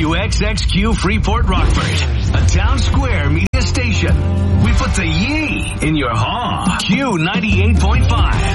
WXXQ Freeport Rockford, a town square media station. We put the yee in your haw. Q 98.5.